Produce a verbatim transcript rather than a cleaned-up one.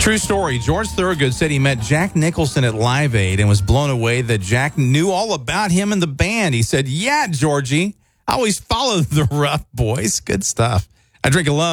True story. George Thorogood said he met Jack Nicholson at Live Aid and was blown away that Jack knew all about him and the band. He said, yeah, Georgie, I always followed the Rough Boys. Good stuff. I drink alone.